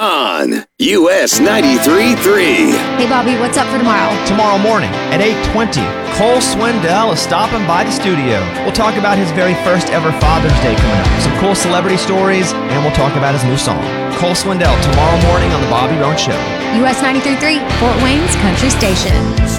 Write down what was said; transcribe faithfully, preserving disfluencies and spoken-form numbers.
on U S ninety-three point three. Hey, Bobby, what's up for tomorrow? Tomorrow morning at eight twenty, Cole Swindell is stopping by the studio. We'll talk about his very first ever Father's Day coming up, some cool celebrity stories, and we'll talk about his new song. Cole Swindell tomorrow morning on The Bobby Bones Show. U S ninety-three point three, Fort Wayne's Country Station.